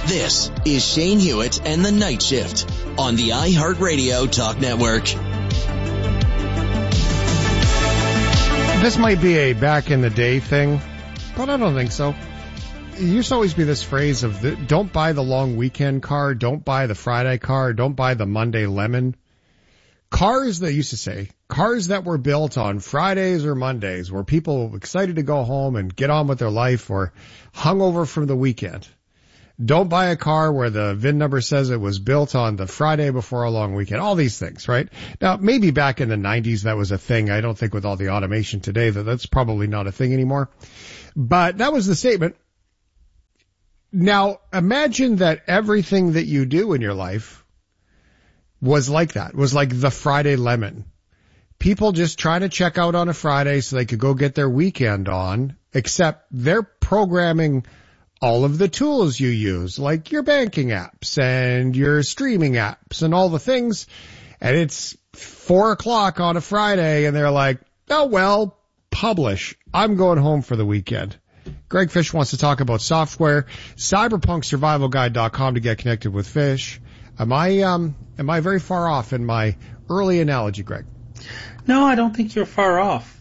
This is Shane Hewitt and the Night Shift on the iHeartRadio Talk Network. This might be a back in the day thing, but I don't think so. There used to always be this phrase of don't buy the long weekend car, don't buy the Friday car, don't buy the Monday lemon. Cars, they used to say, cars that were built on Fridays or Mondays where people were excited to go home and get on with their life or hungover from the weekend. Don't buy a car where the VIN number says it was built on the Friday before a long weekend. All these things, right? Now, maybe back in the 90s that was a thing. I don't think with all the automation today that's probably not a thing anymore. But that was the statement. Now, imagine that everything that you do in your life was like that, was like the Friday lemon. People just trying to check out on a Friday so they could go get their weekend on, except they're programming all of the tools you use, like your banking apps and your streaming apps and all the things. And it's 4:00 on a Friday and they're like, oh, well, publish. I'm going home for the weekend. Greg Fish wants to talk about software. CyberpunkSurvivalGuide.com to get connected with Fish. Am I very far off in my early analogy, Greg? No, I don't think you're far off.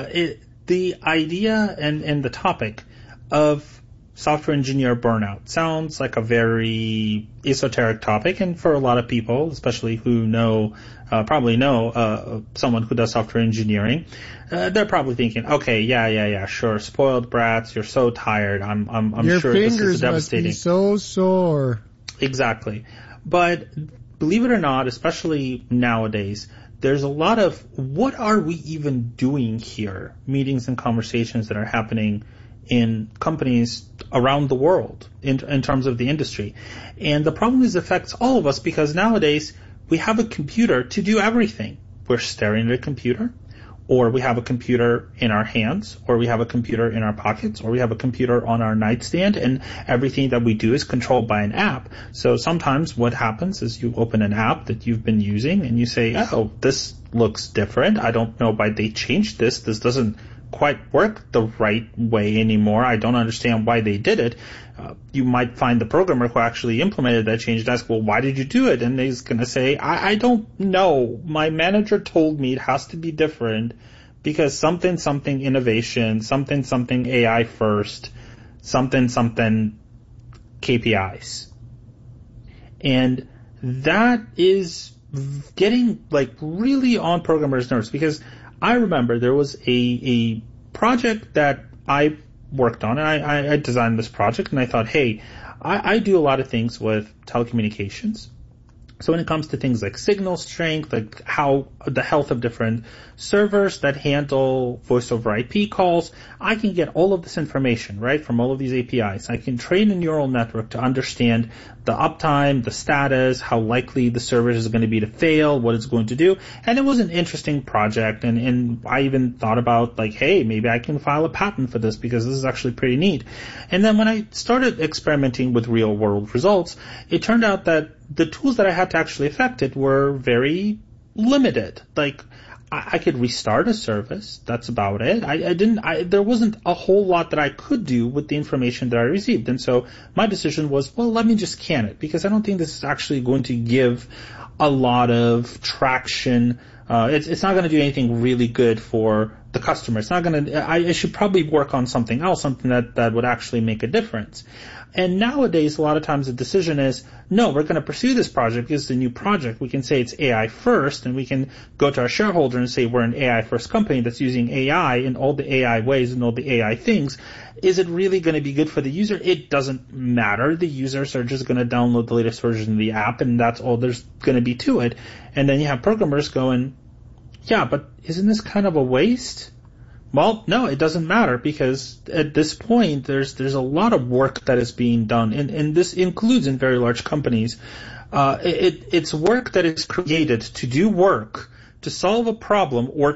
The idea and the topic of software engineer burnout sounds like a very esoteric topic, and for a lot of people, especially who probably know someone who does software engineering, they're probably thinking, okay, yeah, sure, spoiled brats, you're so tired. I'm sure this is devastating. Your fingers must be so sore. Exactly, but believe it or not, especially nowadays, there's a lot of what are we even doing here? Meetings and conversations that are happening in companies around the world in terms of the industry. And the problem is it affects all of us because nowadays we have a computer to do everything. We're staring at a computer, or we have a computer in our hands, or we have a computer in our pockets, or we have a computer on our nightstand, and everything that we do is controlled by an app. So sometimes what happens is you open an app that you've been using and you say, oh, this looks different. I don't know why they changed this. This doesn't quite work the right way anymore. I don't understand why they did it. You might find the programmer who actually implemented that change and ask, well, why did you do it? And he's going to say, I don't know. My manager told me it has to be different because something innovation, something AI first, something KPIs. And that is getting like really on programmers' nerves because I remember there was a project that I worked on, and I designed this project, and I thought, hey, I do a lot of things with telecommunications. So when it comes to things like signal strength, like how the health of different servers that handle voice over IP calls, I can get all of this information, right, from all of these APIs. I can train a neural network to understand the uptime, the status, how likely the service is going to be to fail, what it's going to do. And it was an interesting project. And I even thought about like, hey, maybe I can file a patent for this because this is actually pretty neat. And then when I started experimenting with real world results, it turned out that the tools that I had to actually affect it were very limited. Like, I could restart a service. That's about it. There wasn't a whole lot that I could do with the information that I received. And so my decision was, well, let me just can it because I don't think this is actually going to give a lot of traction. It's not going to do anything really good for the customer. It's not going to, I should probably work on something else, something that would actually make a difference. And nowadays, a lot of times the decision is, no, we're going to pursue this project because it's a new project. We can say it's AI first, and we can go to our shareholder and say we're an AI first company that's using AI in all the AI ways and all the AI things. Is it really going to be good for the user? It doesn't matter. The users are just going to download the latest version of the app, and that's all there's going to be to it. And then you have programmers going, yeah, but isn't this kind of a waste? Well, no, it doesn't matter because at this point there's a lot of work that is being done, and this includes in very large companies. It's work that is created to do work, to solve a problem, or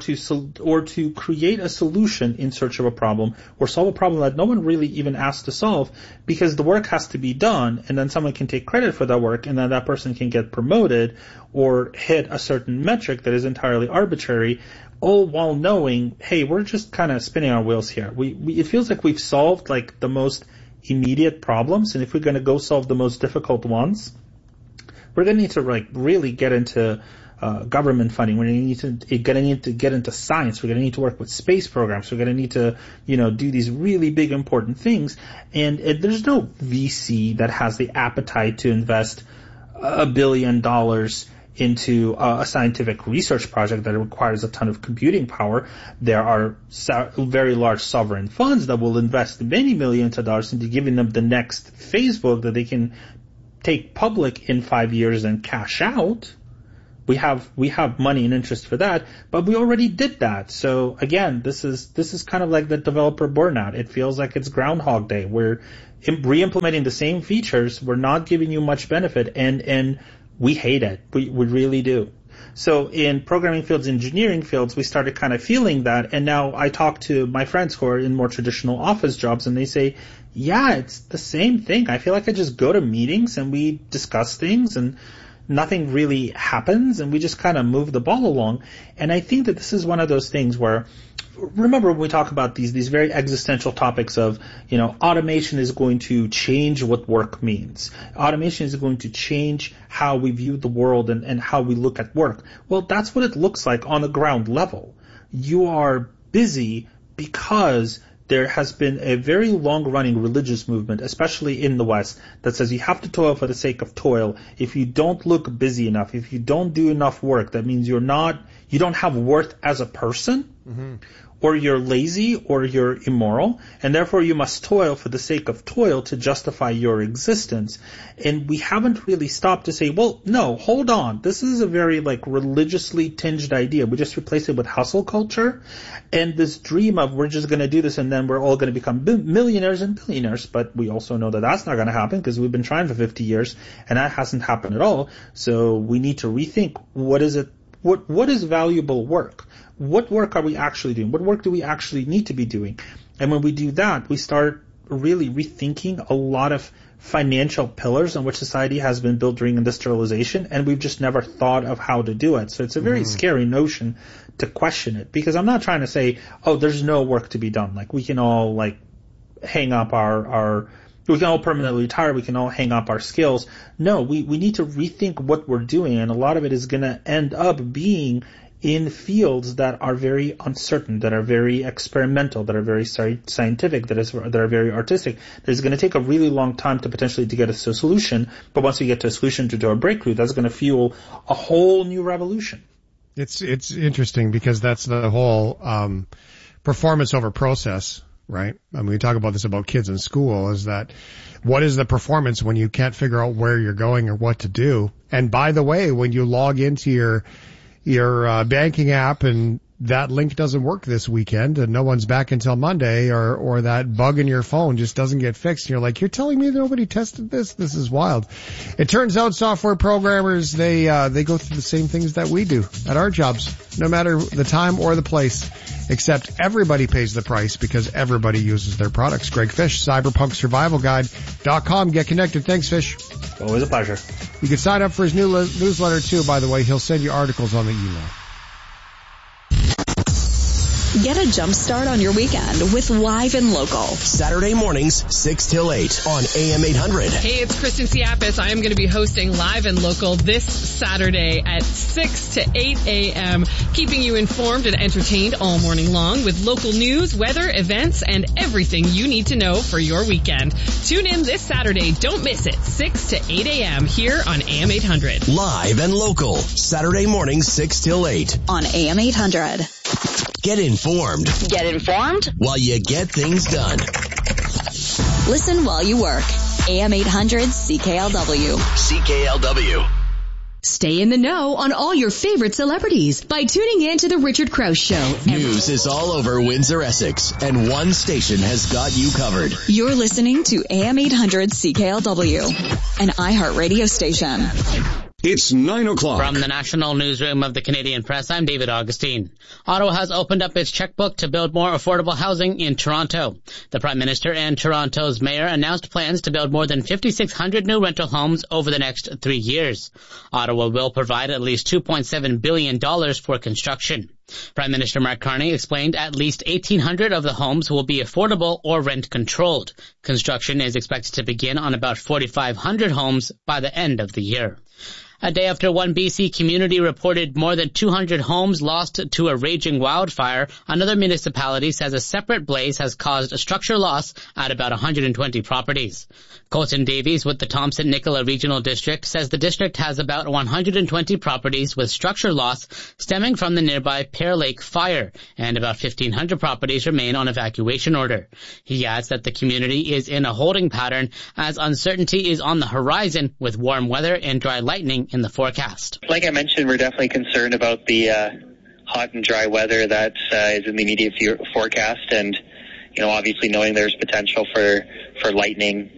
to create a solution in search of a problem, or solve a problem that no one really even asked to solve, because the work has to be done, and then someone can take credit for that work, and then that person can get promoted or hit a certain metric that is entirely arbitrary, all while knowing, hey, we're just kind of spinning our wheels here. It feels like we've solved like the most immediate problems, and if we're going to go solve the most difficult ones, we're going to need to really get into government funding. We're going to need to get into science. We're going to need to work with space programs. We're going to need to, do these really big important things. And there's no VC that has the appetite to invest $1 billion into a scientific research project that requires a ton of computing power. There are very large sovereign funds that will invest many millions of dollars into giving them the next Facebook that they can take public in 5 years and cash out. We have money and interest for that, but we already did that. So again, this is kind of like the developer burnout. It feels like it's Groundhog Day. We're re-implementing the same features. We're not giving you much benefit, and we hate it. We really do. So in programming fields, engineering fields, we started kind of feeling that, and now I talk to my friends who are in more traditional office jobs, and they say, yeah, it's the same thing. I feel like I just go to meetings and we discuss things and nothing really happens, and we just kind of move the ball along. And I think that this is one of those things where, remember when we talk about these very existential topics of, automation is going to change what work means. Automation is going to change how we view the world and how we look at work. Well, that's what it looks like on the ground level. You are busy because there has been a very long-running religious movement, especially in the West, that says you have to toil for the sake of toil. If you don't look busy enough, if you don't do enough work, that means you don't have worth as a person, or you're lazy, or you're immoral, and therefore you must toil for the sake of toil to justify your existence. And we haven't really stopped to say, well, no, hold on. This is a very religiously tinged idea. We just replace it with hustle culture and this dream of we're just going to do this and then we're all going to become millionaires and billionaires. But we also know that that's not going to happen because we've been trying for 50 years and that hasn't happened at all. So we need to rethink what is valuable work? What work are we actually doing? What work do we actually need to be doing? And when we do that, we start really rethinking a lot of financial pillars on which society has been built during industrialization, and we've just never thought of how to do it. So it's a very scary notion to question it, because I'm not trying to say, oh, there's no work to be done. We can all hang up we can all permanently retire. We can all hang up our skills. No, we need to rethink what we're doing, and a lot of it is going to end up being in fields that are very uncertain, that are very experimental, that are very scientific, that are very artistic. There's going to take a really long time to potentially to get us to a solution, but once we get to a solution to do a breakthrough, that's going to fuel a whole new revolution. It's interesting because that's the whole performance over process, right? I mean, we talk about this about kids in school, is that what is the performance when you can't figure out where you're going or what to do? And by the way, when you log into your banking app and that link doesn't work this weekend and no one's back until Monday, or that bug in your phone just doesn't get fixed, and you're like, you're telling me nobody tested this? This is wild. It turns out software programmers, they go through the same things that we do at our jobs, no matter the time or the place, except everybody pays the price because everybody uses their products. Greg Fish, cyberpunksurvivalguide.com. Get connected. Thanks, Fish. Always a pleasure. You can sign up for his new newsletter too, by the way. He'll send you articles on the email. Get a jump start on your weekend with Live and Local. Saturday mornings, 6 till 8 on AM 800. Hey, it's Kristen Siapis. I am going to be hosting Live and Local this Saturday at 6 to 8 a.m., keeping you informed and entertained all morning long with local news, weather, events, and everything you need to know for your weekend. Tune in this Saturday. Don't miss it. 6 to 8 a.m. here on AM 800. Live and Local, Saturday mornings, 6 till 8 on AM 800. Get informed. Get informed while you get things done. Listen while you work. AM 800 CKLW. CKLW. Stay in the know on all your favorite celebrities by tuning in to The Richard Krause Show. News is all over Windsor, Essex, and one station has got you covered. You're listening to AM 800 CKLW, an iHeart radio station. It's 9 o'clock. From the National Newsroom of the Canadian Press, I'm David Augustine. Ottawa has opened up its checkbook to build more affordable housing in Toronto. The Prime Minister and Toronto's Mayor announced plans to build more than 5,600 new rental homes over the next 3 years. Ottawa will provide at least $2.7 billion for construction. Prime Minister Mark Carney explained at least 1,800 of the homes will be affordable or rent-controlled. Construction is expected to begin on about 4,500 homes by the end of the year. A day after one BC community reported more than 200 homes lost to a raging wildfire, another municipality says a separate blaze has caused a structure loss at about 120 properties. Colton Davies with the Thompson-Nicola Regional District says the district has about 120 properties with structure loss stemming from the nearby Pear Lake fire, and about 1,500 properties remain on evacuation order. He adds that the community is in a holding pattern as uncertainty is on the horizon with warm weather and dry lightning in the forecast. Like I mentioned, we're definitely concerned about the hot and dry weather that is in the immediate forecast, and obviously knowing there's potential for lightning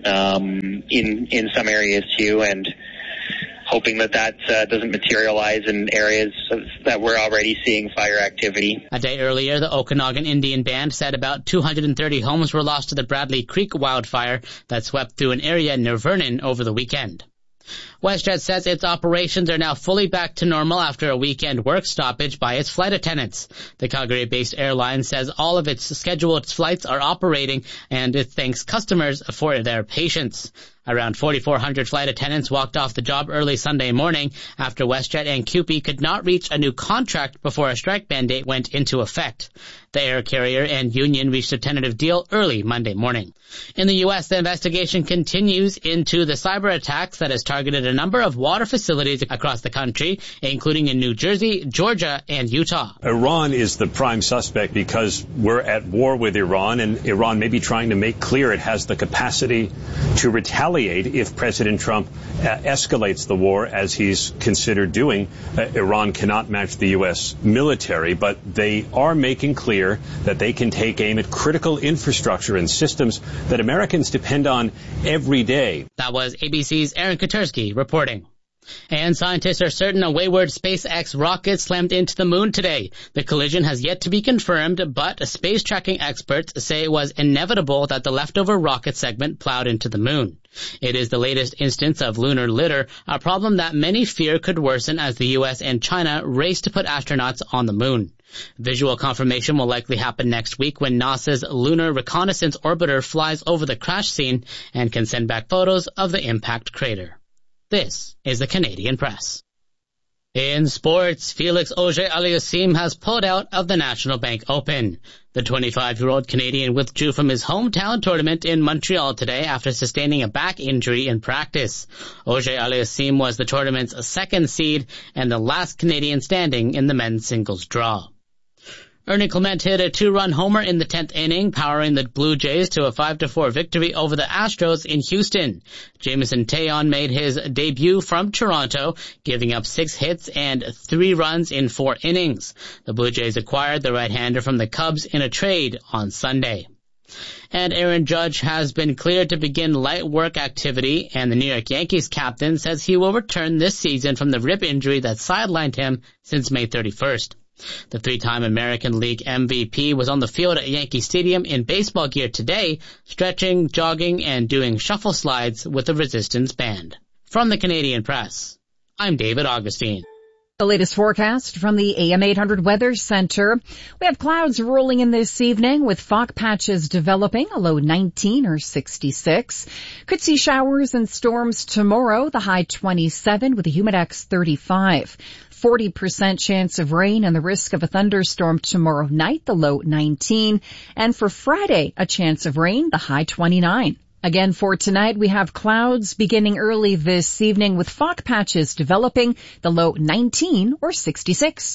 in some areas too, and hoping that doesn't materialize in areas that we're already seeing fire activity. A day earlier, the Okanagan Indian Band said about 230 homes were lost to the Bradley Creek wildfire that swept through an area near Vernon over the weekend. WestJet says its operations are now fully back to normal after a weekend work stoppage by its flight attendants. The Calgary-based airline says all of its scheduled flights are operating, and it thanks customers for their patience. Around 4,400 flight attendants walked off the job early Sunday morning after WestJet and CUPE could not reach a new contract before a strike mandate went into effect. The air carrier and union reached a tentative deal early Monday morning. In the U.S., the investigation continues into the cyber attacks that has targeted a number of water facilities across the country, including in New Jersey, Georgia, and Utah. Iran is the prime suspect because we're at war with Iran, and Iran may be trying to make clear it has the capacity to retaliate if President Trump escalates the war, as he's considered doing. Iran cannot match the U.S. military, but they are making clear that they can take aim at critical infrastructure and systems that Americans depend on every day. That was ABC's Aaron Katersky reporting. And scientists are certain a wayward SpaceX rocket slammed into the moon today. The collision has yet to be confirmed, but space tracking experts say it was inevitable that the leftover rocket segment plowed into the moon. It is the latest instance of lunar litter, a problem that many fear could worsen as the U.S. and China race to put astronauts on the moon. Visual confirmation will likely happen next week when NASA's Lunar Reconnaissance Orbiter flies over the crash scene and can send back photos of the impact crater. This is the Canadian Press. In sports, Felix Auger-Aliassime has pulled out of the National Bank Open. The 25-year-old Canadian withdrew from his hometown tournament in Montreal today after sustaining a back injury in practice. Auger-Aliassime was the tournament's second seed and the last Canadian standing in the men's singles draw. Ernie Clement hit a 2-run homer in the 10th inning, powering the Blue Jays to a 5-4 victory over the Astros in Houston. Jameson Taillon made his debut from Toronto, giving up 6 hits and 3 runs in 4 innings. The Blue Jays acquired the right-hander from the Cubs in a trade on Sunday. And Aaron Judge has been cleared to begin light work activity, and the New York Yankees captain says he will return this season from the rib injury that sidelined him since May 31st. The 3-time American League MVP was on the field at Yankee Stadium in baseball gear today, stretching, jogging, and doing shuffle slides with the Resistance Band. From the Canadian Press, I'm David Augustine. The latest forecast from the AM 800 Weather Center. We have clouds rolling in this evening with fog patches developing, a low 19 or 66. Could see showers and storms tomorrow, the high 27 with a humidex 35. 40% chance of rain and the risk of a thunderstorm tomorrow night, the low 19. And for Friday, a chance of rain, the high 29. Again, for tonight, we have clouds beginning early this evening with fog patches developing, the low 19 or 66.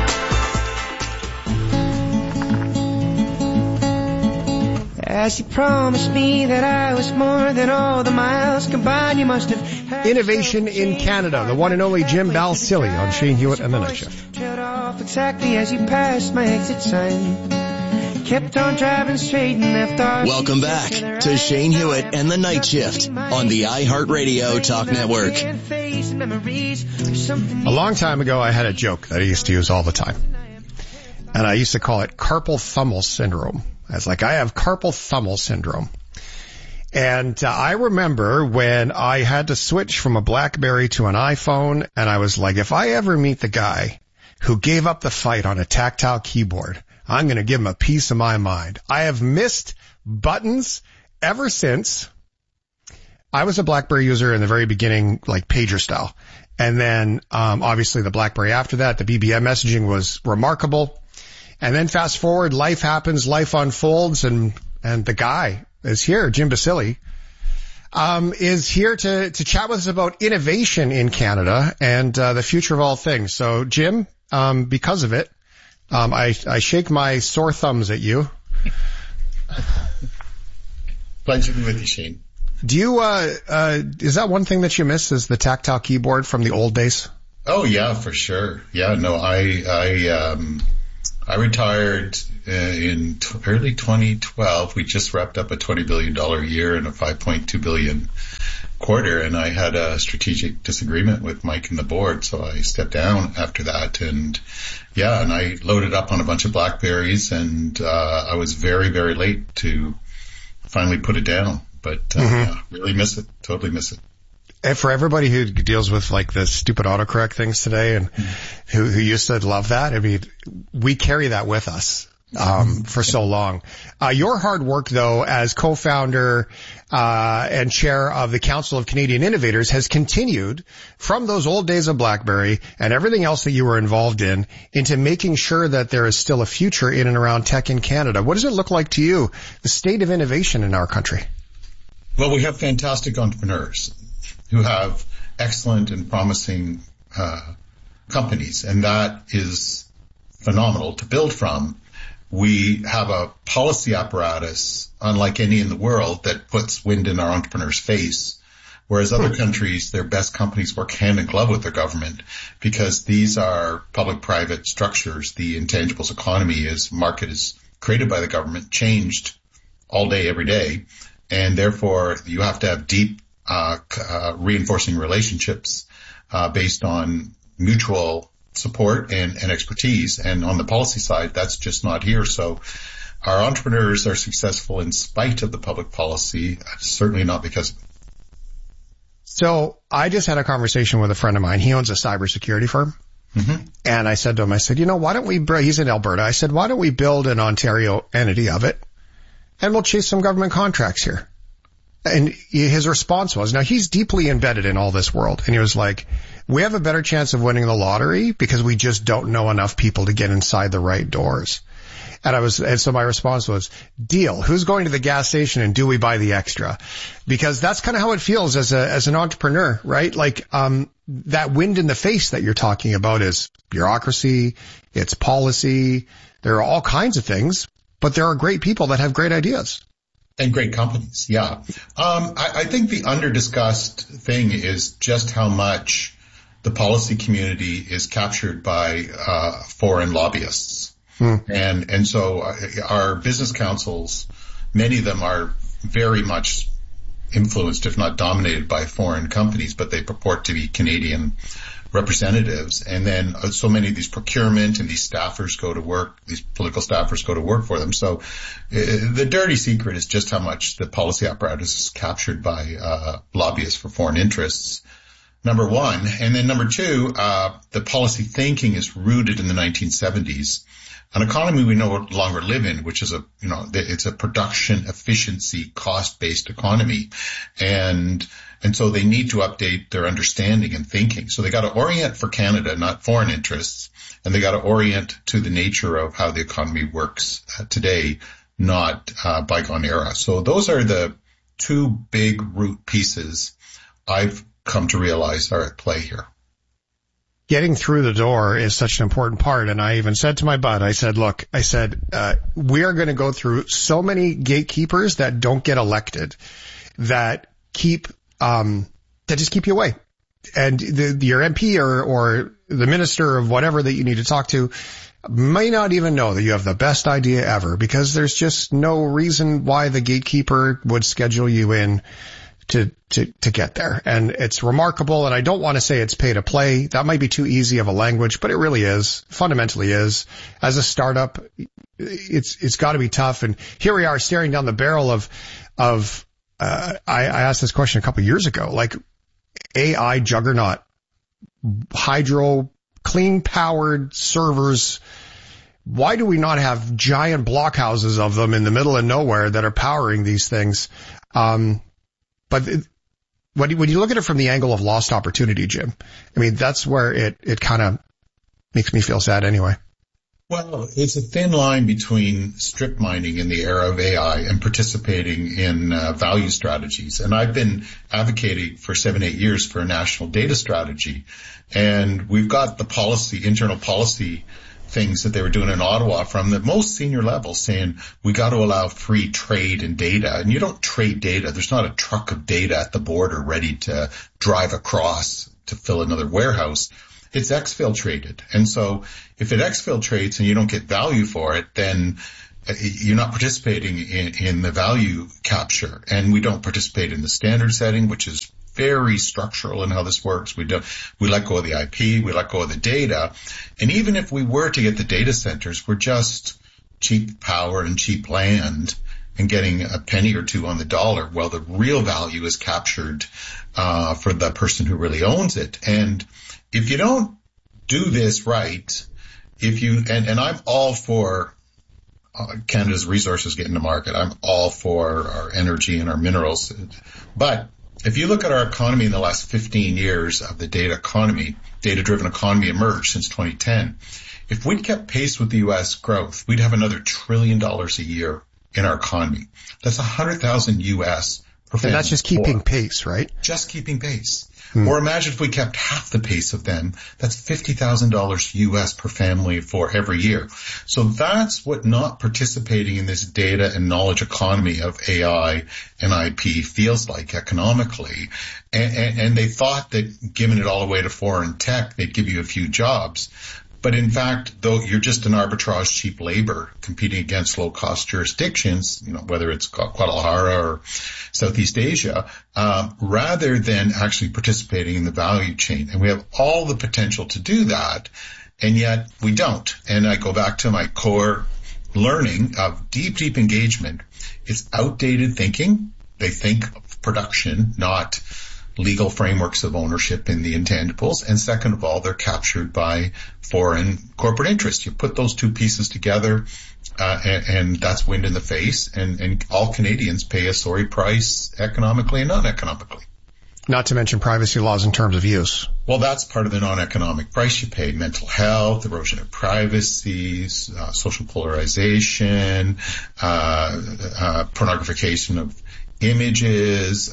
As you promised me that I was more than all the miles combined, you must have... Innovation in Canada, the one and only Jim Balsillie on Shane Hewitt and the Night Shift. Trailed off exactly as you passed my exit sign. Kept on driving straight and left off. Welcome back to Shane Hewitt and the Night Shift on the iHeartRadio Talk Network. A long time ago, I had a joke that I used to use all the time. And I used to call it carpal tunnel syndrome. I was like, I have carpal tunnel syndrome. And I remember when I had to switch from a BlackBerry to an iPhone, and I was like, if I ever meet the guy who gave up the fight on a tactile keyboard. I'm going to give him a piece of my mind. I have missed buttons ever since. I was a BlackBerry user in the very beginning, like pager style. And then, obviously the BlackBerry after that, the BBM messaging was remarkable. And then fast forward, life happens, life unfolds, and the guy is here, Jim Basile, is here to chat with us about innovation in Canada and the future of all things. So, Jim, because of it, I shake my sore thumbs at you. Pleasure to be with you, Shane. Do you, is that one thing that you miss, is the tactile keyboard from the old days? Oh yeah, for sure. Yeah, no, I retired in early 2012. We just wrapped up a $20 billion year and a $5.2 billion quarter, and I had a strategic disagreement with Mike and the board, so I stepped down after that. And yeah, and I loaded up on a bunch of BlackBerries, and I was very, very late to finally put it down. But yeah, really miss it. Totally miss it. And for everybody who deals with like the stupid autocorrect things today and who used to love that, I mean, we carry that with us for so long. Your hard work, though, as co-founder and chair of the Council of Canadian Innovators has continued from those old days of BlackBerry and everything else that you were involved in into making sure that there is still a future in and around tech in Canada. What does it look like to you, the state of innovation in our country? Well, we have fantastic entrepreneurs who have excellent and promising companies, and that is phenomenal to build from. We have a policy apparatus unlike any in the world that puts wind in our entrepreneurs' face, whereas other countries, their best companies work hand in glove with their government because these are public-private structures. The intangibles economy market is created by the government, changed all day, every day. And therefore, you have to have deep reinforcing relationships based on mutual support and expertise. And on the policy side, that's just not here. So our entrepreneurs are successful in spite of the public policy, certainly not because of it. So I just had a conversation with a friend of mine. He owns a cybersecurity firm. Mm-hmm. And I said to him, why don't we, he's in Alberta. I said, why don't we build an Ontario entity of it? And we'll chase some government contracts here. And his response was, now he's deeply embedded in all this world. And he was like, we have a better chance of winning the lottery because we just don't know enough people to get inside the right doors. And so my response was, deal. Who's going to the gas station and do we buy the extra? Because that's kind of how it feels as an entrepreneur, right? Like, that wind in the face that you're talking about is bureaucracy, it's policy. There are all kinds of things. But there are great people that have great ideas. And great companies, yeah. I think the under-discussed thing is just how much the policy community is captured by foreign lobbyists. And so our business councils, many of them are very much influenced, if not dominated, by foreign companies, but they purport to be Canadian representatives. And then so many of these procurement and these staffers go to work, these political staffers go to work for them. So the dirty secret is just how much the policy apparatus is captured by lobbyists for foreign interests, number one. And then number two, the policy thinking is rooted in the 1970s. An economy we no longer live in, which is it's a production efficiency cost-based economy. And so they need to update their understanding and thinking. So they got to orient for Canada, not foreign interests. And they got to orient to the nature of how the economy works today, not bygone era. So those are the two big root pieces I've come to realize are at play here. Getting through the door is such an important part. And I even said to my bud, look, we are going to go through so many gatekeepers that don't get elected that just keep you away. And your MP or the minister of whatever that you need to talk to may not even know that you have the best idea ever because there's just no reason why the gatekeeper would schedule you in to get there. And it's remarkable. And I don't want to say it's pay to play. That might be too easy of a language, but it really is, fundamentally is. As a startup, it's got to be tough. And here we are staring down the barrel of I asked this question a couple of years ago, like AI juggernaut, hydro clean powered servers. Why do we not have giant blockhouses of them in the middle of nowhere that are powering these things? But when you look at it from the angle of lost opportunity, Jim, I mean, that's where it kind of makes me feel sad anyway. Well, it's a thin line between strip mining in the era of AI and participating in value strategies. And I've been advocating for 7-8 years for a national data strategy. And we've got the internal policy things that they were doing in Ottawa from the most senior level saying we got to allow free trade in data. And you don't trade data. There's not a truck of data at the border ready to drive across to fill another warehouse. It's exfiltrated. And so if it exfiltrates and you don't get value for it, then you're not participating in the value capture. And we don't participate in the standard setting, which is very structural in how this works. We let go of the IP, we let go of the data. And even if we were to get the data centers, we're just cheap power and cheap land and getting a penny or two on the dollar, while the real value is captured for the person who really owns it. And if you don't do this right, and I'm all for Canada's resources getting to market. I'm all for our energy and our minerals. But if you look at our economy in the last 15 years of the data-driven economy emerged since 2010, if we'd kept pace with the U.S. growth, we'd have another $1 trillion a year in our economy. That's $100,000 U.S. per family. And that's just keeping pace, right? Just keeping pace. Or imagine if we kept half the pace of them. That's $50,000 U.S. per family for every year. So that's what not participating in this data and knowledge economy of AI and IP feels like economically. And they thought that giving it all away to foreign tech, they'd give you a few jobs. But in fact, though, you're just an arbitrage cheap labor competing against low-cost jurisdictions, whether it's Guadalajara or Southeast Asia, rather than actually participating in the value chain. And we have all the potential to do that, and yet we don't. And I go back to my core learning of deep engagement. It's outdated thinking. They think of production, not legal frameworks of ownership in the intangibles. And second of all, they're captured by foreign corporate interests. You put those two pieces together, and that's wind in the face. And all Canadians pay a sorry price economically and non-economically. Not to mention privacy laws in terms of use. Well, that's part of the non-economic price you pay. Mental health, erosion of privacy, social polarization, pornographication of images,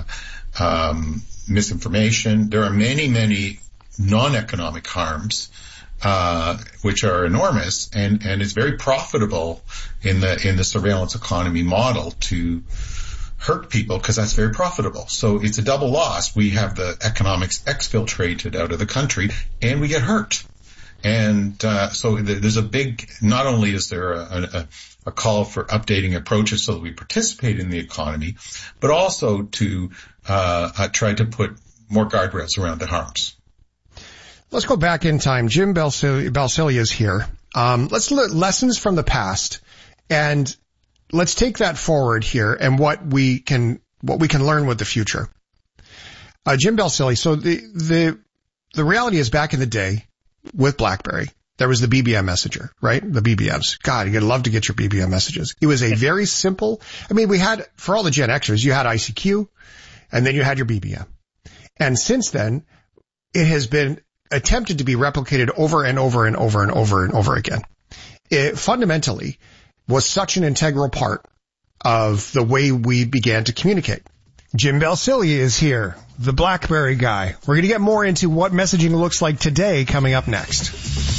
misinformation. There are many non-economic harms, which are enormous, and it's very profitable in the surveillance economy model to hurt people because that's very profitable. So it's a double loss. We have the economics exfiltrated out of the country and we get hurt. And so there's a big, not only is there a call for updating approaches so that we participate in the economy, but also to try to put more guardrails around the harms. Let's go back in time. Jim Balsillie is here. Let's look lessons from the past, and let's take that forward here and what we can learn with the future. Jim Balsillie. So the reality is, back in the day with BlackBerry, there was the BBM messenger, right? The BBMs. God, you'd love to get your BBM messages. It was a very simple, we had, for all the Gen Xers, you had ICQ, and then you had your BBM. And since then, it has been attempted to be replicated over and over and over and over and over again. It fundamentally was such an integral part of the way we began to communicate. Jim Balsillie is here, the BlackBerry guy. We're going to get more into what messaging looks like today coming up next.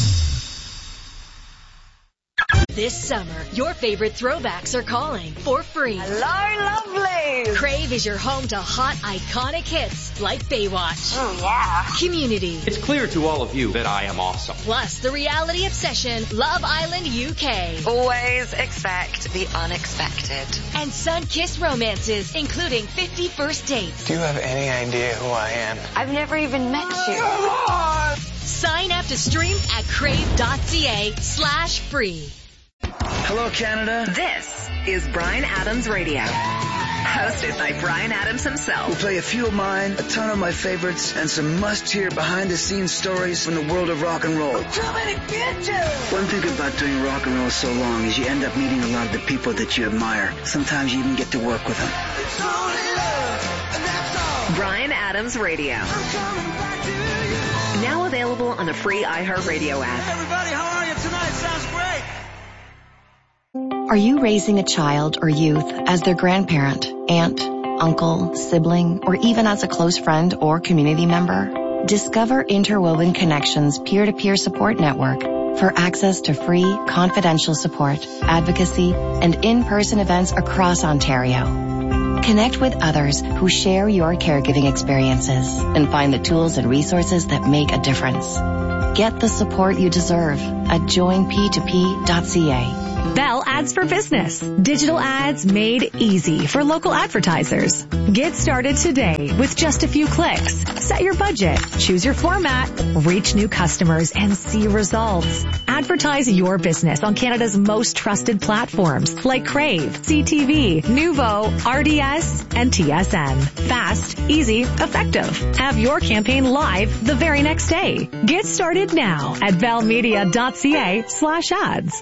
This summer, your favorite throwbacks are calling for free. Hello, lovely! Crave is your home to hot, iconic hits like Baywatch. Oh, yeah. Community. It's clear to all of you that I am awesome. Plus, the reality obsession, Love Island UK. Always expect the unexpected. And sun-kissed romances, including 50 First Dates. Do you have any idea who I am? I've never even met you. Sign up to stream at crave.ca/free. Hello, Canada. This is Bryan Adams Radio. hosted by Bryan Adams himself. We'll play a few of mine, a ton of my favorites, and some must-hear behind-the-scenes stories from the world of rock and roll. One thing about doing rock and roll so long is you end up meeting a lot of the people that you admire. Sometimes you even get to work with them. Bryan Adams Radio. Now available on the free iHeartRadio app. Everybody, how are you tonight? Sounds great. Are you raising a child or youth as their grandparent, aunt, uncle, sibling, or even as a close friend or community member? Discover Interwoven Connections peer-to-peer support network for access to free, confidential support, advocacy, and in-person events across Ontario. Connect with others who share your caregiving experiences and find the tools and resources that make a difference. Get the support you deserve at joinp2p.ca. Bell Ads for Business. Digital ads made easy for local advertisers. Get started today with just a few clicks. Set your budget, choose your format, reach new customers, and see results. Advertise your business on Canada's most trusted platforms like Crave, CTV, Nuvo, RDS, and TSN. Fast, easy, effective. Have your campaign live the very next day. Get started now at bellmedia.ca/ads.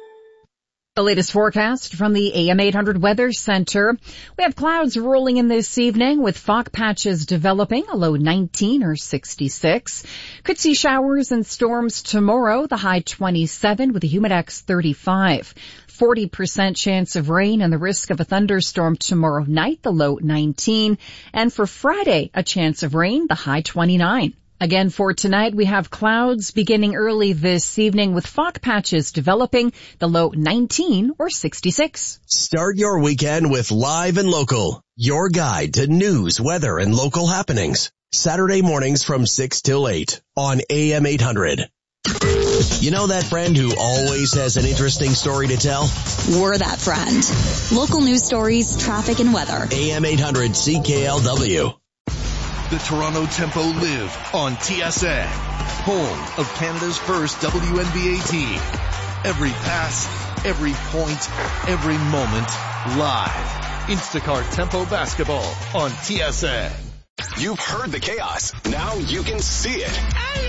The latest forecast from the AM 800 Weather Center. We have clouds rolling in this evening with fog patches developing, a low 19 or 66. Could see showers and storms tomorrow, the high 27 with a humidex 35. 40% chance of rain and the risk of a thunderstorm tomorrow night, the low 19. And for Friday, a chance of rain, the high 29. Again, for tonight, we have clouds beginning early this evening with fog patches developing, the low 19 or 66. Start your weekend with Live and Local, your guide to news, weather, and local happenings. Saturday mornings from 6 till 8 on AM 800. You know that friend who always has an interesting story to tell? We're that friend. Local news stories, traffic, and weather. AM 800 CKLW. The Toronto Tempo live on TSN, home of Canada's first WNBA team. Every pass, every point, every moment, live. Instacart Tempo basketball on TSN. You've heard the chaos. Now you can see it.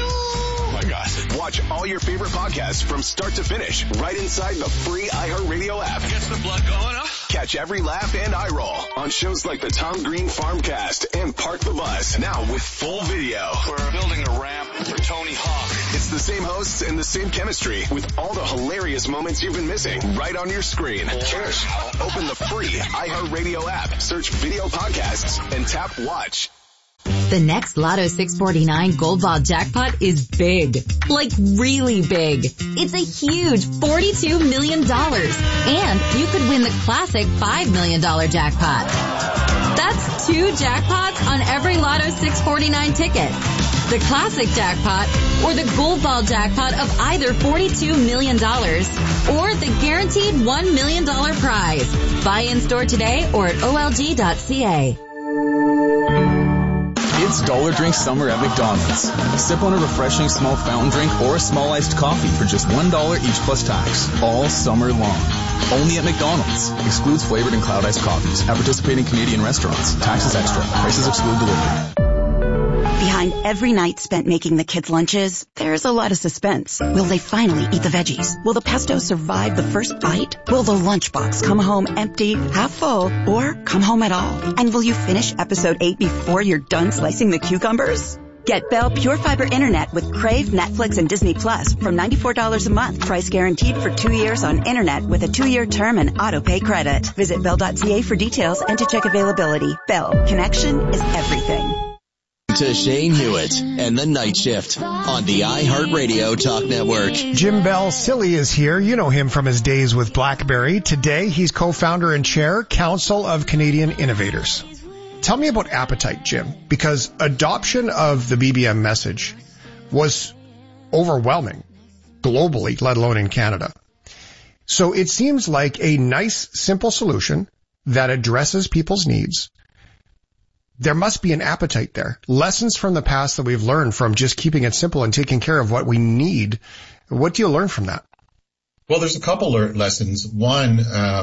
Oh my God. Watch all your favorite podcasts from start to finish right inside the free iHeartRadio app. Gets the blood going, huh? Catch every laugh and eye roll on shows like the Tom Green Farmcast and Park the Bus. Now with full video. We're building a ramp for Tony Hawk. It's the same hosts and the same chemistry with all the hilarious moments you've been missing right on your screen. Cheers. Open the free iHeartRadio app, search video podcasts, and tap watch. The next Lotto 649 Gold Ball jackpot is big. Like really big. It's a huge $42 million. And you could win the classic $5 million jackpot. That's 2 jackpots on every Lotto 649 ticket. The classic jackpot or the Gold Ball jackpot of either $42 million or the guaranteed $1 million prize. Buy in store today or at olg.ca. It's Dollar Drink Summer at McDonald's. Sip on a refreshing small fountain drink or a small iced coffee for just $1 each plus tax, all summer long. Only at McDonald's. Excludes flavored and cloud iced coffees at participating Canadian restaurants. Taxes extra. Prices exclude delivery. Behind every night spent making the kids' lunches, there's a lot of suspense. Will they finally eat the veggies? Will the pesto survive the first bite? Will the lunchbox come home empty, half full, or come home at all? And will you finish episode 8 before you're done slicing the cucumbers? Get Bell Pure Fiber Internet with Crave, Netflix, and Disney Plus from $94 a month. Price guaranteed for 2 years on internet with a 2-year term and auto-pay credit. Visit bell.ca for details and to check availability. Bell. Connection is everything. To Shane Hewitt and the Night Shift on the iHeartRadio Talk Network. Jim Bell Silly is here. You know him from his days with BlackBerry. Today, he's co-founder and chair, Council of Canadian Innovators. Tell me about Appetite, Jim, because adoption of the BBM message was overwhelming globally, let alone in Canada. So it seems like a nice, simple solution that addresses people's needs. There must be an appetite there. Lessons from the past that we've learned from just keeping it simple and taking care of what we need. What do you learn from that? Well, there's a couple lessons. One,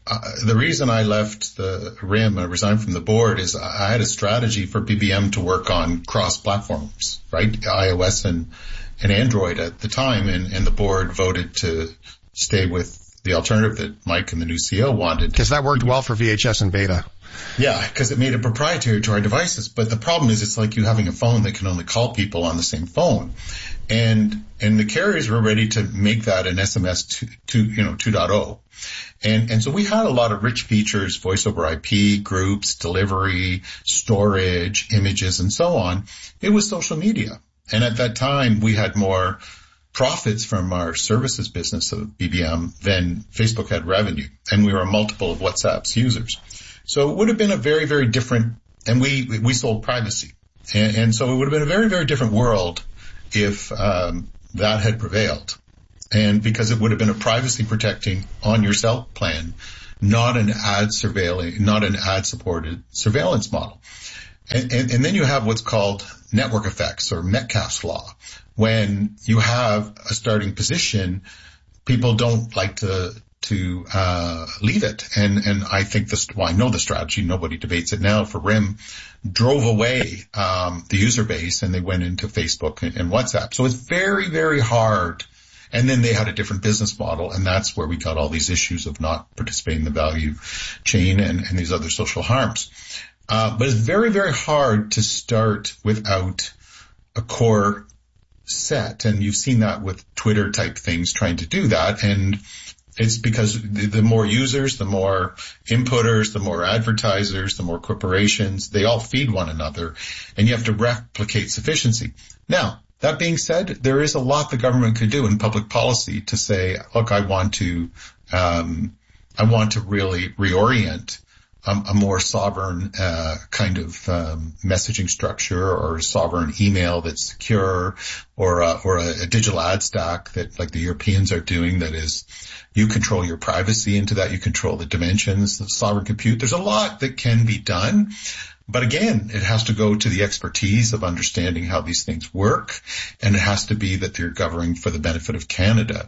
the reason I left the RIM, I resigned from the board, is I had a strategy for BBM to work on cross platforms, right? iOS and Android at the time, and the board voted to stay with the alternative that Mike and the new CEO wanted. Because that worked well for VHS and Beta. Yeah, because it made it proprietary to our devices. But the problem is it's like you having a phone that can only call people on the same phone. And the carriers were ready to make that an SMS 2.0. And so we had a lot of rich features, voice over IP, groups, delivery, storage, images, and so on. It was social media. And at that time, we had more profits from our services business of BBM than Facebook had revenue. And we were a multiple of WhatsApp's users. So it would have been a very, very different, and we sold privacy. And so it would have been a very, very different world if that had prevailed. And because it would have been a privacy protecting on yourself plan, not an ad supported surveillance model. And then you have what's called network effects or Metcalfe's law. When you have a starting position, people don't like to leave it. And I think I know the strategy. Nobody debates it now. For RIM, drove away the user base, and they went into Facebook and WhatsApp. So it's very, very hard. And then they had a different business model, and that's where we got all these issues of not participating in the value chain and these other social harms. But it's very, very hard to start without a core set. And you've seen that with Twitter type things trying to do that. And it's because the more users, the more inputters, the more advertisers, the more corporations, they all feed one another, and you have to replicate sufficiency. Now, that being said, there is a lot the government could do in public policy to say, look, I want to really reorient a more sovereign kind of messaging structure, or sovereign email that's secure, or a digital ad stack that, like the Europeans are doing, that is, you control your privacy into that, you control the dimensions, the sovereign compute. There's a lot that can be done. But again, it has to go to the expertise of understanding how these things work, and it has to be that they're governing for the benefit of Canada,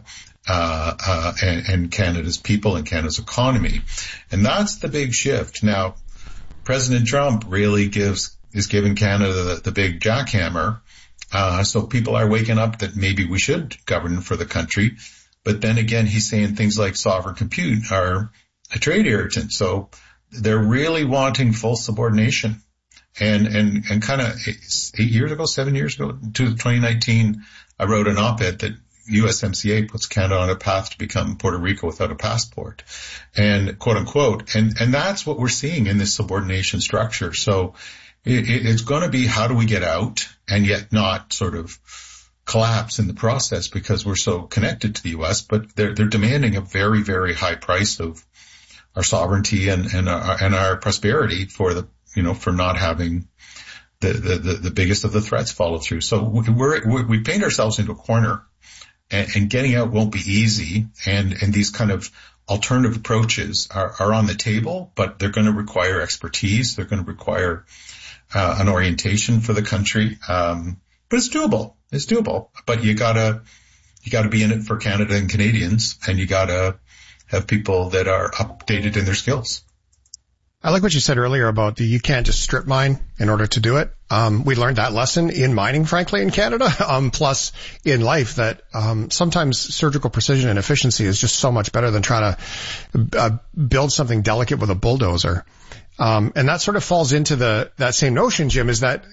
and Canada's people and Canada's economy. And that's the big shift. Now, President Trump really is giving Canada the big jackhammer. So people are waking up that maybe we should govern for the country. But then again, he's saying things like sovereign compute are a trade irritant. So they're really wanting full subordination. And kind of 7 years ago, to 2019, I wrote an op-ed that USMCA puts Canada on a path to become Puerto Rico without a passport, and quote unquote. And that's what we're seeing in this subordination structure. So it's going to be, how do we get out and yet not sort of collapse in the process, because we're so connected to the U.S., but they're demanding a very, very high price of our sovereignty and our prosperity for not having the biggest of the threats follow through. So we paint ourselves into a corner, and getting out won't be easy. And these kind of alternative approaches are on the table, but they're going to require expertise. They're going to require an orientation for the country. But it's doable. It's doable. But you gotta be in it for Canada and Canadians, and you gotta have people that are updated in their skills. I like what you said earlier about you can't just strip mine in order to do it. We learned that lesson in mining, frankly, in Canada. Plus in life, that sometimes surgical precision and efficiency is just so much better than trying to build something delicate with a bulldozer. And that sort of falls into that same notion, Jim, is that,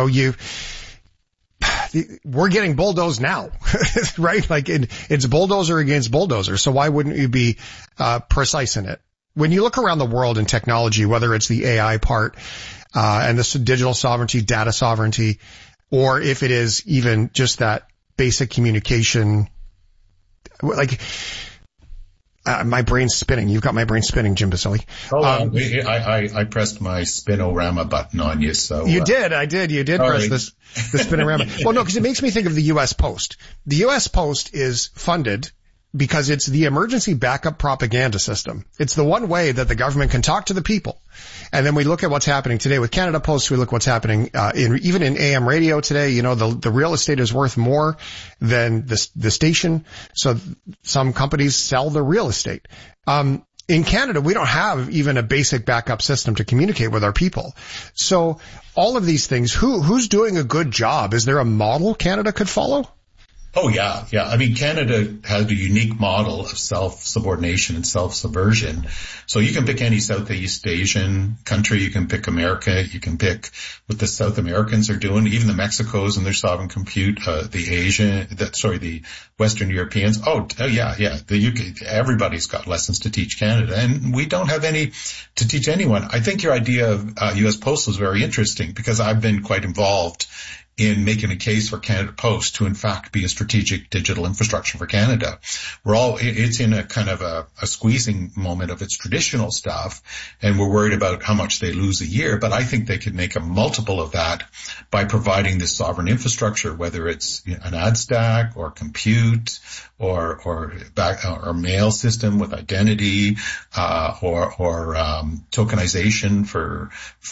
we're getting bulldozed now, right? Like it's bulldozer against bulldozer. So why wouldn't you be precise in it? When you look around the world in technology, whether it's the AI part, and this digital sovereignty, data sovereignty, or if it is even just that basic communication, like, my brain's spinning. You've got my brain spinning, Jim Basile. I pressed my Spinorama button on you, so. You did. You did press the Spinorama. Well, no, because it makes me think of the U.S. Post. The U.S. Post is funded because it's the emergency backup propaganda system. It's the one way that the government can talk to the people. And then we look at what's happening today with Canada Post. We look what's happening even in AM radio today. The real estate is worth more than the station. So some companies sell the real estate. in Canada, we don't have even a basic backup system to communicate with our people. So all of these things, who's doing a good job? Is there a model Canada could follow? Oh, yeah. I mean, Canada has a unique model of self-subordination and self-subversion. So you can pick any Southeast Asian country. You can pick America. You can pick what the South Americans are doing, even the Mexicos and their sovereign compute, the Western Europeans. Oh, yeah. The UK, everybody's got lessons to teach Canada, and we don't have any to teach anyone. I think your idea of U.S. Postal is very interesting because I've been quite involved in making a case for Canada Post to in fact be a strategic digital infrastructure for Canada. It's in a kind of a squeezing moment of its traditional stuff, and we're worried about how much they lose a year, but I think they could make a multiple of that by providing this sovereign infrastructure, whether it's an ad stack or compute or mail system with identity, or tokenization for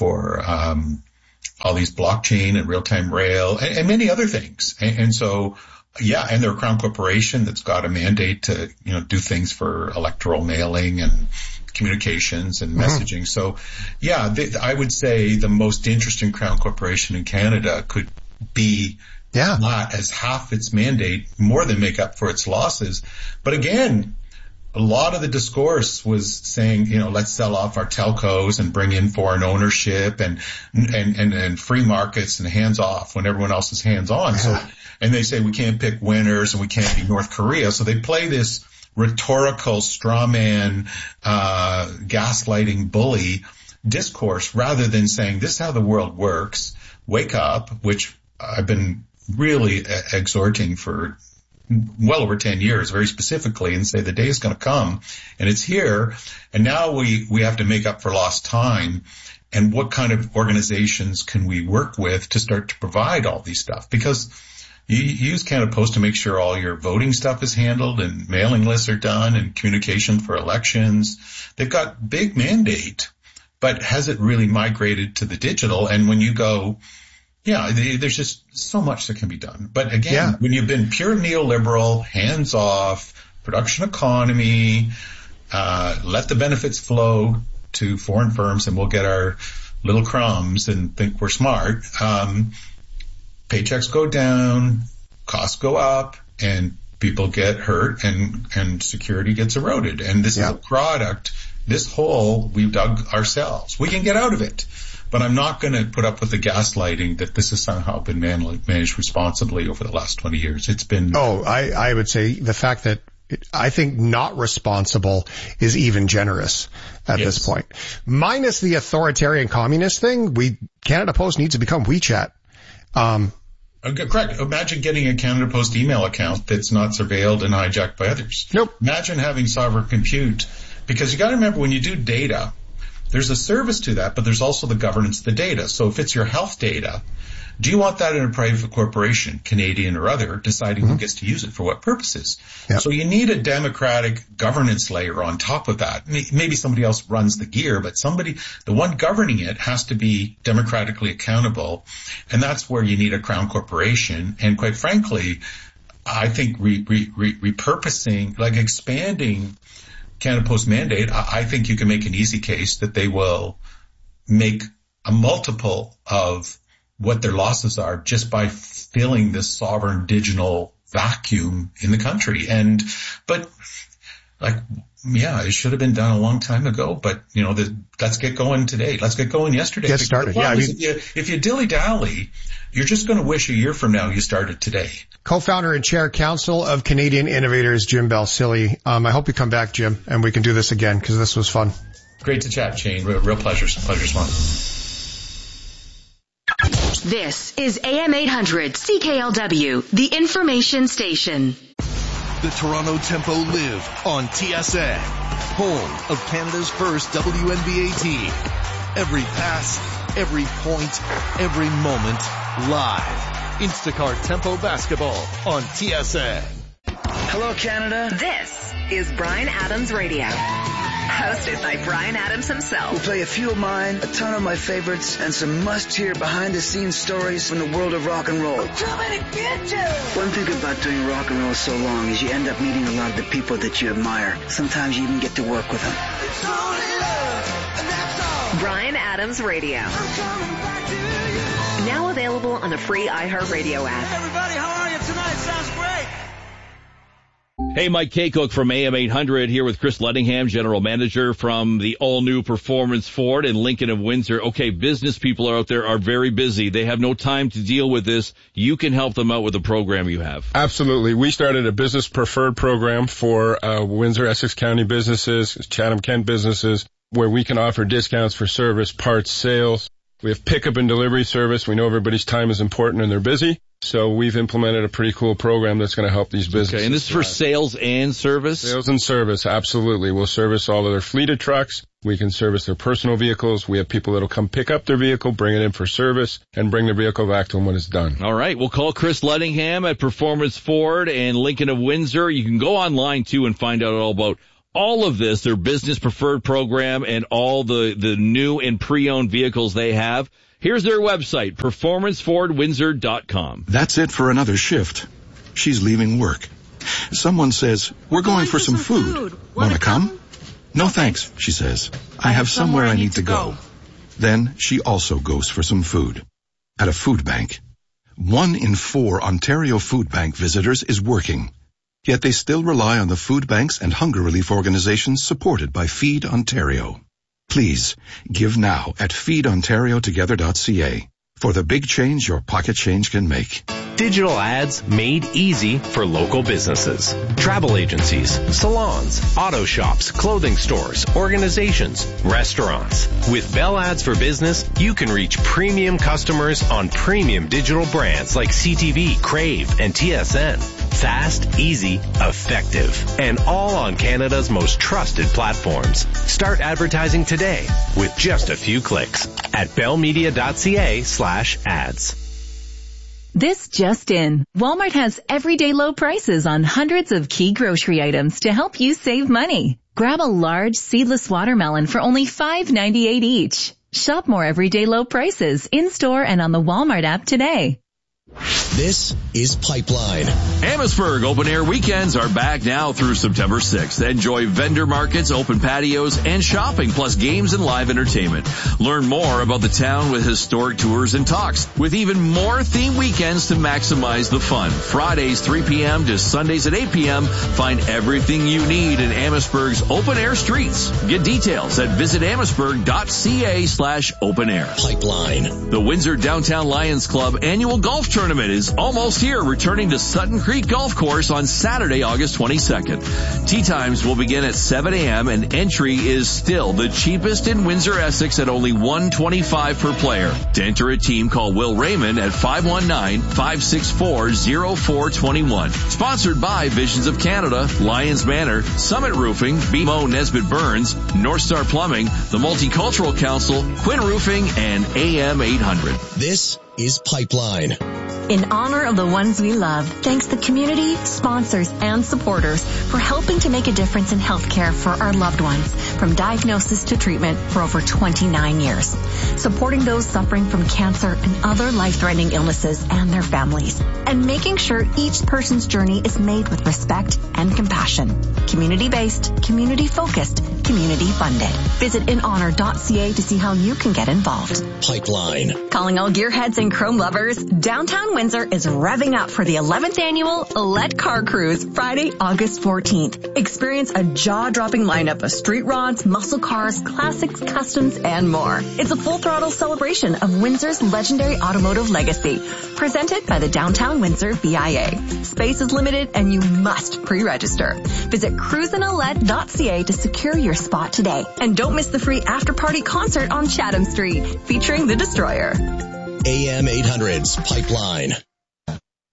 all these blockchain and real-time rail and many other things. And so, yeah, and they're a Crown Corporation that's got a mandate to, do things for electoral mailing and communications and messaging. So, yeah, I would say the most interesting Crown Corporation in Canada could be not as half its mandate, more than make up for its losses. But again, a lot of the discourse was saying, let's sell off our telcos and bring in foreign ownership and free markets and hands off when everyone else is hands on. So, and they say we can't pick winners and we can't be North Korea. So they play this rhetorical straw man, gaslighting bully discourse rather than saying this is how the world works. Wake up, which I've been really exhorting for well over 10 years, very specifically, and say the day is going to come and it's here. And now we have to make up for lost time. And what kind of organizations can we work with to start to provide all these stuff? Because you use Canada Post to make sure all your voting stuff is handled and mailing lists are done and communication for elections. They've got big mandate, but has it really migrated to the digital? And when you go, there's just so much that can be done. But again, when you've been pure neoliberal, hands off, production economy, let the benefits flow to foreign firms and we'll get our little crumbs and think we're smart. Paychecks go down, costs go up, and people get hurt and security gets eroded. And this is a product, this hole we've dug ourselves. We can get out of it. But I'm not going to put up with the gaslighting that this has somehow been managed responsibly over the last 20 years. It's been... I would say the fact that I think not responsible is even generous at this point. Minus the authoritarian communist thing, Canada Post needs to become WeChat. Correct. Imagine getting a Canada Post email account that's not surveilled and hijacked by others. Nope. Imagine having sovereign compute. Because you got to remember when you do data, there's a service to that, but there's also the governance of the data. So if it's your health data, do you want that in a private corporation, Canadian or other, deciding who gets to use it for what purposes? Yep. So you need a democratic governance layer on top of that. Maybe somebody else runs the gear, but the one governing it has to be democratically accountable. And that's where you need a Crown Corporation. And quite frankly, I think repurposing, like expanding Canada Post mandate, I think you can make an easy case that they will make a multiple of what their losses are just by filling this sovereign digital vacuum in the country. It should have been done a long time ago, but let's get going today. Let's get going yesterday. Get started. If you dilly-dally, you're just going to wish a year from now you started today. Co-founder and chair council of Canadian Innovators, Jim Balsillie. I hope you come back, Jim, and we can do this again because this was fun. Great to chat, Shane. Real pleasure. Pleasure's fun. This is AM 800 CKLW, the information station. The Toronto Tempo live on TSN, home of Canada's first WNBA team. Every pass, every point, every moment, live. Instacart Tempo Basketball on TSN. Hello, Canada. This is Bryan Adams Radio. Hosted by Brian Adams himself. We'll play a few of mine, a ton of my favorites, and some must-hear behind-the-scenes stories from the world of rock and roll. I'm coming to get you. One thing about doing rock and roll so long is you end up meeting a lot of the people that you admire. Sometimes you even get to work with them. It's only love, and that's all. Brian Adams Radio. I'm coming back to you. Now available on the free iHeartRadio app. Everybody, how are you tonight? Sounds great. Hey, Mike Kaycook from AM 800 here with Chris Lettingham, General Manager from the all-new Performance Ford in Lincoln of Windsor. Okay, business people out there are very busy. They have no time to deal with this. You can help them out with the program you have. Absolutely. We started a business preferred program for Windsor, Essex County businesses, Chatham-Kent businesses, where we can offer discounts for service, parts, sales. We have pickup and delivery service. We know everybody's time is important and they're busy. So we've implemented a pretty cool program that's going to help these businesses. Okay, and this is for sales and service? Sales and service, absolutely. We'll service all of their fleet of trucks. We can service their personal vehicles. We have people that will come pick up their vehicle, bring it in for service, and bring their vehicle back to them when it's done. All right, we'll call Chris Lettingham at Performance Ford and Lincoln of Windsor. You can go online, too, and find out all about all of this, their business preferred program, and all the new and pre-owned vehicles they have. Here's their website, performancefordwindsor.com. That's it for another shift. She's leaving work. Someone says, we're going for some food. Want to come? No thanks, she says. I have somewhere I need to go. Then she also goes for some food. At a food bank. 1 in 4 Ontario Food Bank visitors is working. Yet they still rely on the food banks and hunger relief organizations supported by Feed Ontario. Please, give now at feedontariotogether.ca for the big change your pocket change can make. Digital ads made easy for local businesses. Travel agencies, salons, auto shops, clothing stores, organizations, restaurants. With Bell Ads for Business, you can reach premium customers on premium digital brands like CTV, Crave, and TSN. Fast, easy, effective, and all on Canada's most trusted platforms. Start advertising today with just a few clicks at bellmedia.ca/ads. This just in. Walmart has everyday low prices on hundreds of key grocery items to help you save money. Grab a large seedless watermelon for only $5.98 each. Shop more everyday low prices in-store and on the Walmart app today. This is Pipeline. Amherstburg Open Air Weekends are back now through September 6th. Enjoy vendor markets, open patios, and shopping, plus games and live entertainment. Learn more about the town with historic tours and talks, with even more themed weekends to maximize the fun. Fridays 3 p.m. to Sundays at 8 p.m. Find everything you need in Amherstburg's open air streets. Get details at visitamherstburg.ca/open air. Pipeline. The Windsor Downtown Lions Club annual golf tournament is almost here, returning to Sutton Creek Golf Course on Saturday, August 22nd. Tee times will begin at 7 a.m. and entry is still the cheapest in Windsor, Essex at only $125 per player. To enter a team, call Will Raymond at 519-564-0421. Sponsored by Visions of Canada, Lions Manor, Summit Roofing, BMO Nesbitt Burns, North Star Plumbing, the Multicultural Council, Quinn Roofing, and AM 800. This is Pipeline. In honor of the ones we love, thanks the community, sponsors, and supporters for helping to make a difference in healthcare for our loved ones, from diagnosis to treatment for over 29 years. Supporting those suffering from cancer and other life-threatening illnesses and their families. And making sure each person's journey is made with respect and compassion. Community-based, community-focused, community-funded. Visit inhonor.ca to see how you can get involved. Pipeline. Calling all gearheads and chrome lovers, downtown Windsor is revving up for the 11th annual Let Car Cruise, Friday, August 14th. Experience a jaw-dropping lineup of street rods, muscle cars, classics, customs, and more. It's a full-throttle celebration of Windsor's legendary automotive legacy, presented by the Downtown Windsor VIA. Space is limited and you must pre-register. Visit cruisinalette.ca to secure your spot today. And don't miss the free after-party concert on Chatham Street, featuring The Destroyer. AM 800's Pipeline.